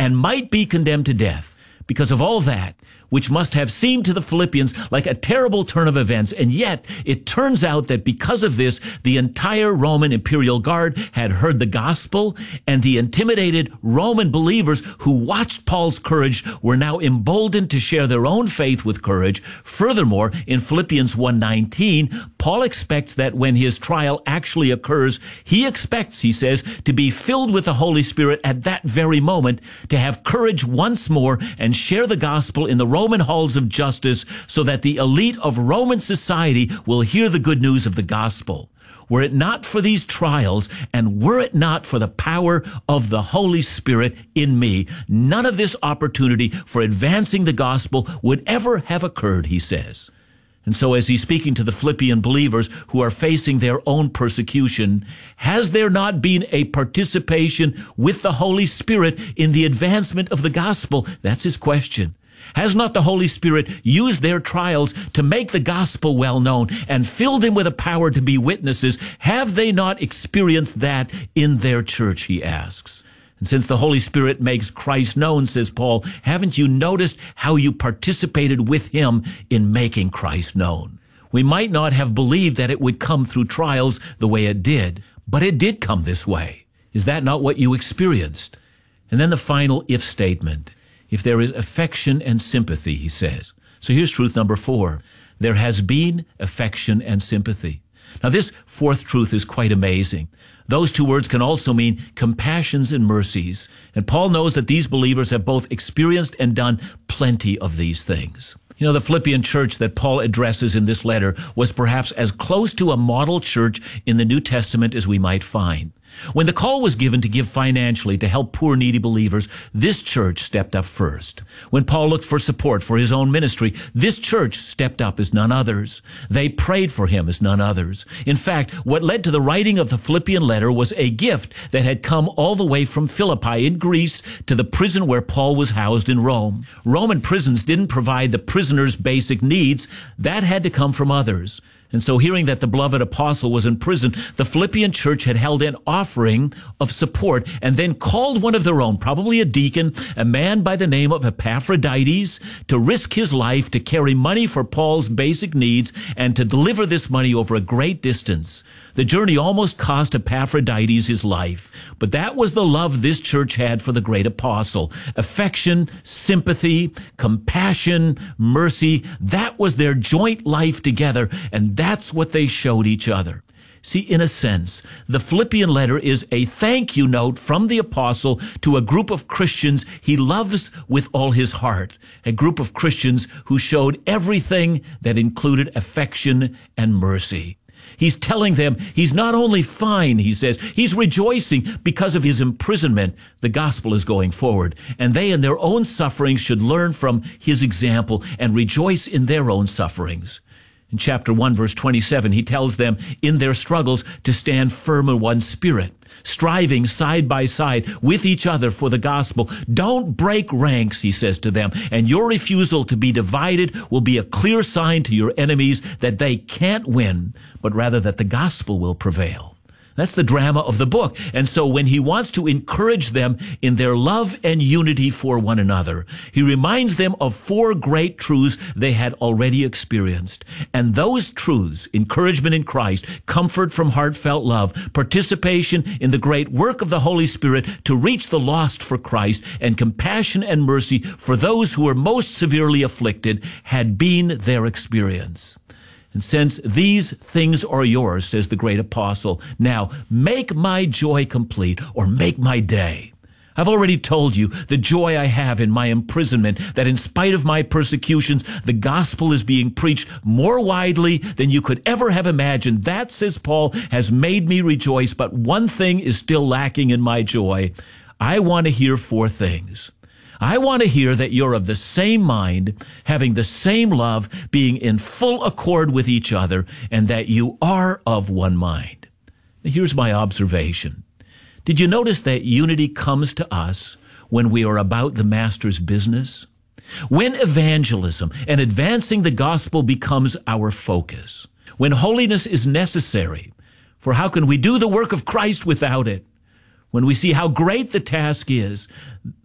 and might be condemned to death. Because of all that, which must have seemed to the Philippians like a terrible turn of events, and yet it turns out that because of this, the entire Roman imperial guard had heard the gospel, and the intimidated Roman believers who watched Paul's courage were now emboldened to share their own faith with courage. Furthermore, in Philippians 1:19, Paul expects that when his trial actually occurs, he expects, he says, to be filled with the Holy Spirit at that very moment, to have courage once more and share the gospel in the Roman halls of justice so that the elite of Roman society will hear the good news of the gospel. Were it not for these trials, and were it not for the power of the Holy Spirit in me, none of this opportunity for advancing the gospel would ever have occurred, he says. And so as he's speaking to the Philippian believers who are facing their own persecution, has there not been a participation with the Holy Spirit in the advancement of the gospel? That's his question. Has not the Holy Spirit used their trials to make the gospel well known and filled them with a power to be witnesses? Have they not experienced that in their church, he asks. And since the Holy Spirit makes Christ known, says Paul, haven't you noticed how you participated with him in making Christ known? We might not have believed that it would come through trials the way it did, but it did come this way. Is that not what you experienced? And then the final if statement. If there is affection and sympathy, he says. So here's truth number 4. There has been affection and sympathy. Now this fourth truth is quite amazing. Those two words can also mean compassions and mercies. And Paul knows that these believers have both experienced and done plenty of these things. You know, the Philippian church that Paul addresses in this letter was perhaps as close to a model church in the New Testament as we might find. When the call was given to give financially to help poor, needy believers, this church stepped up first. When Paul looked for support for his own ministry, this church stepped up as none others. They prayed for him as none others. In fact, what led to the writing of the Philippian letter was a gift that had come all the way from Philippi in Greece to the prison where Paul was housed in Rome. Roman prisons didn't provide the prisoners' basic needs. That had to come from others. And so hearing that the beloved apostle was in prison, the Philippian church had held an offering of support and then called one of their own, probably a deacon, a man by the name of Epaphroditus, to risk his life to carry money for Paul's basic needs and to deliver this money over a great distance. The journey almost cost Epaphroditus his life, but that was the love this church had for the great apostle. Affection, sympathy, compassion, mercy, that was their joint life together, and that's what they showed each other. See, in a sense, the Philippian letter is a thank you note from the apostle to a group of Christians he loves with all his heart, a group of Christians who showed everything that included affection and mercy. He's telling them he's not only fine, he says, he's rejoicing because of his imprisonment. The gospel is going forward, and they in their own sufferings should learn from his example and rejoice in their own sufferings. In chapter 1, verse 27, he tells them in their struggles to stand firm in one spirit, striving side by side with each other for the gospel. Don't break ranks, he says to them, and your refusal to be divided will be a clear sign to your enemies that they can't win, but rather that the gospel will prevail. That's the drama of the book. And so when he wants to encourage them in their love and unity for one another, he reminds them of 4 great truths they had already experienced. And those truths, encouragement in Christ, comfort from heartfelt love, participation in the great work of the Holy Spirit to reach the lost for Christ, and compassion and mercy for those who were most severely afflicted, had been their experience. And since these things are yours, says the great apostle, now make my joy complete, or make my day. I've already told you the joy I have in my imprisonment, that in spite of my persecutions, the gospel is being preached more widely than you could ever have imagined. That, says Paul, has made me rejoice, but one thing is still lacking in my joy. I want to hear 4 things. I want to hear that you're of the same mind, having the same love, being in full accord with each other, and that you are of one mind. Now, here's my observation. Did you notice that unity comes to us when we are about the Master's business? When evangelism and advancing the gospel becomes our focus, when holiness is necessary, for how can we do the work of Christ without it? When we see how great the task is,